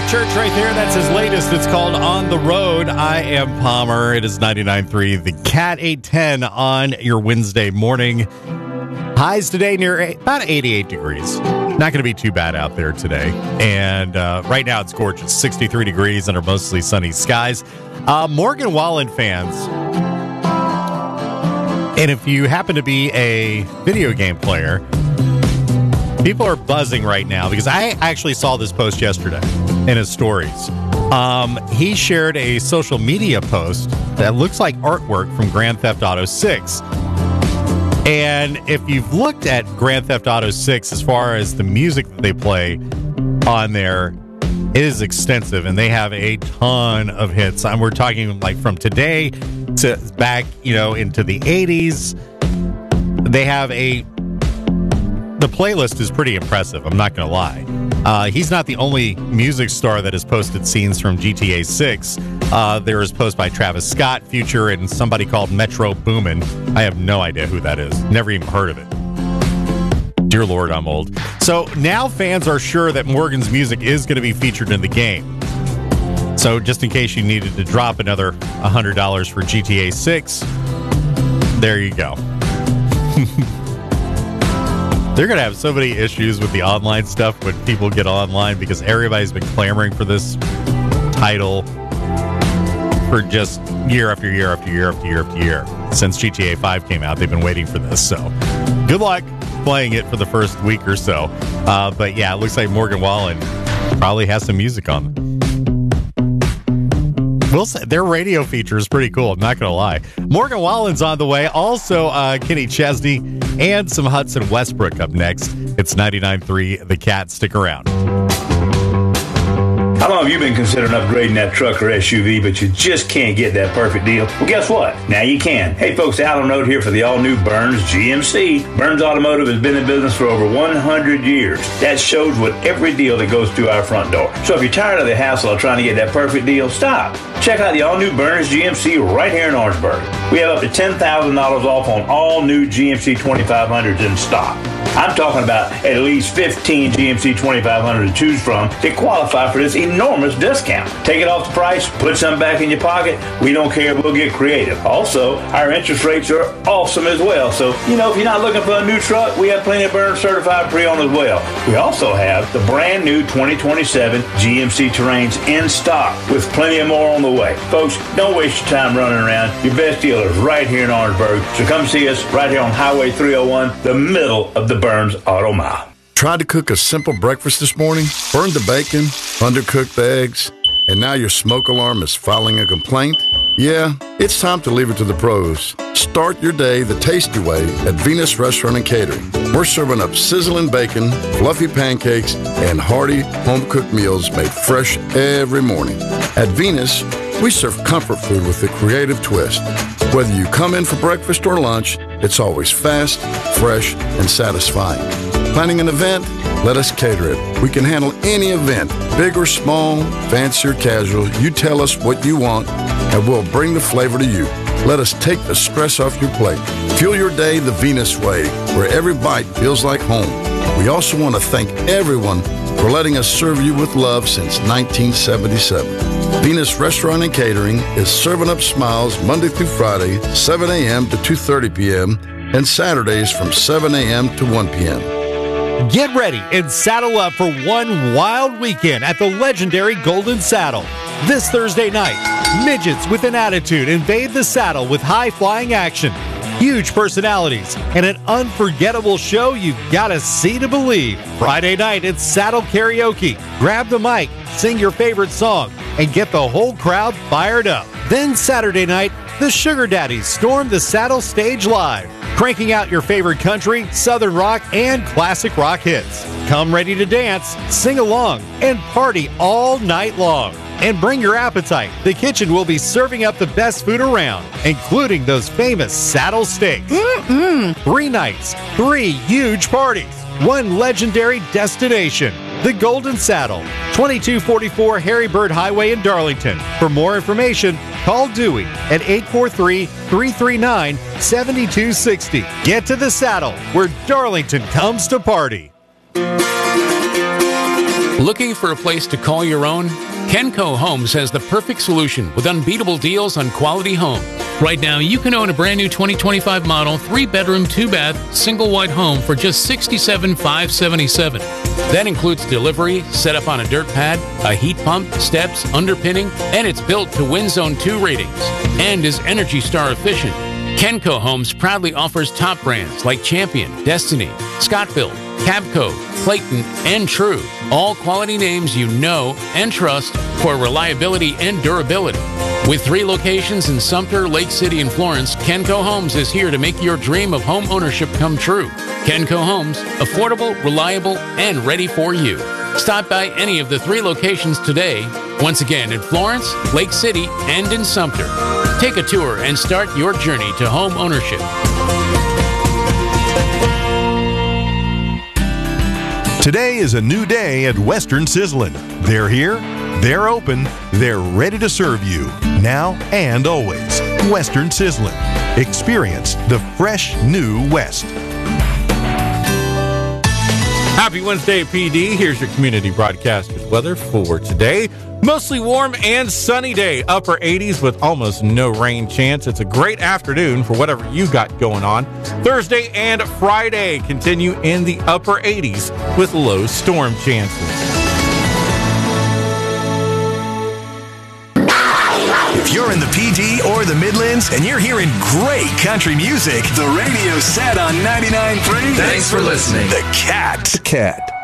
Church right there. That's his latest. It's called On the Road. I am Palmer. It is 99.3 The Cat, 810 on your Wednesday morning. Highs today near about 88 degrees. Not going to be too bad out there today. And right now it's gorgeous. 63 degrees under mostly sunny skies. Morgan Wallen fans, and if you happen to be a video game player, people are buzzing right now because I actually saw this post yesterday in his stories. He shared a social media post that looks like artwork from Grand Theft Auto 6. And if you've looked at Grand Theft Auto 6 as far as the music that they play on there, it is extensive, and they have a ton of hits. We're talking like from today to back, into the 80s. They have the playlist is pretty impressive, I'm not going to lie. He's not the only music star that has posted scenes from GTA 6. There is posts by Travis Scott, Future, and somebody called Metro Boomin. I have no idea who that is. Never even heard of it. Dear Lord, I'm old. So now fans are sure that Morgan's music is going to be featured in the game. So just in case you needed to drop another $100 for GTA 6, there you go. They're going to have so many issues with the online stuff when people get online because everybody's been clamoring for this title for just year after year after year after year after year. Since GTA 5 came out, they've been waiting for this. So good luck playing it for the first week or so. But yeah, it looks like Morgan Wallen probably has some music on them. We'll say their radio feature is pretty cool. I'm not going to lie. Morgan Wallen's on the way. Also, Kenny Chesney and some Hudson Westbrook up next. It's 99.3 The Cat. Stick around. How long have you been considering upgrading that truck or SUV, but you just can't get that perfect deal? Well, guess what? Now you can. Hey, folks, Alan Road here for the all-new Burns GMC. Burns Automotive has been in business for over 100 years. That shows with every deal that goes through our front door. So if you're tired of the hassle of trying to get that perfect deal, stop. Check out the all-new Burns GMC right here in Orangeburg. We have up to $10,000 off on all new GMC 2500s in stock. I'm talking about at least 15 GMC 2500s to choose from that qualify for this enormous discount. Take it off the price, put some back in your pocket. We don't care, we'll get creative. Also, our interest rates are awesome as well. So, if you're not looking for a new truck, we have plenty of Burns certified pre-owned as well. We also have the brand new 2027 GMC Terrains in stock with plenty of more on the way. Folks, don't waste your time running around. Your best dealer is right here in Orangeburg. So come see us right here on Highway 301, the middle of the Burns Auto Mile. Tried to cook a simple breakfast this morning, burned the bacon, undercooked the eggs, and now your smoke alarm is filing a complaint? Yeah, it's time to leave it to the pros. Start your day the tasty way at Venus Restaurant and Catering. We're serving up sizzling bacon, fluffy pancakes, and hearty home-cooked meals made fresh every morning. At Venus, we serve comfort food with a creative twist. Whether you come in for breakfast or lunch, it's always fast, fresh, and satisfying. Planning an event? Let us cater it. We can handle any event, big or small, fancy or casual. You tell us what you want, and we'll bring the flavor to you. Let us take the stress off your plate. Fuel your day the Venus way, where every bite feels like home. We also want to thank everyone for letting us serve you with love since 1977. Venus Restaurant and Catering is serving up smiles Monday through Friday, 7 a.m. to 2:30 p.m., and Saturdays from 7 a.m. to 1 p.m. Get ready and saddle up for one wild weekend at the legendary Golden Saddle. This Thursday night, midgets with an attitude invade the saddle with high-flying action, huge personalities, and an unforgettable show you've got to see to believe. Friday night, it's Saddle Karaoke. Grab the mic, sing your favorite song, and get the whole crowd fired up. Then Saturday night, the Sugar Daddies storm the Saddle stage live, cranking out your favorite country, southern rock, and classic rock hits. Come ready to dance, sing along, and party all night long. And bring your appetite. The kitchen will be serving up the best food around, including those famous saddle steaks. 3 nights, 3 huge parties, 1 legendary destination. The Golden Saddle, 2244 Harry Bird Highway in Darlington. For more information, call Dewey at 843-339-7260. Get to the saddle where Darlington comes to party. Looking for a place to call your own? Kenco Homes has the perfect solution with unbeatable deals on quality homes. Right now, you can own a brand new 2025 model 3-bedroom, 2-bath, single-wide home for just $67,577. That includes delivery, set up on a dirt pad, a heat pump, steps, underpinning, and it's built to Wind Zone 2 ratings and is Energy Star efficient. Kenco Homes proudly offers top brands like Champion, Destiny, Scott-Built, Cabco, Clayton, and True. All quality names you know and trust for reliability and durability. With 3 locations in Sumter, Lake City, and Florence, Kenco Homes is here to make your dream of home ownership come true. Kenco Homes, affordable, reliable, and ready for you. Stop by any of the 3 locations today. Once again, in Florence, Lake City, and in Sumter. Take a tour and start your journey to home ownership. Today is a new day at Western Sizzlin'. They're here, they're open, they're ready to serve you, now and always. Western Sizzlin'. Experience the fresh new West. Happy Wednesday, PD. Here's your community broadcaster's weather for today. Mostly warm and sunny day, upper 80s with almost no rain chance. It's a great afternoon for whatever you got going on. Thursday and Friday continue in the upper 80s with low storm chances. If you're in the PD or the Midlands and you're hearing great country music, the radio's set on 99.3. Thanks for listening. The Cat.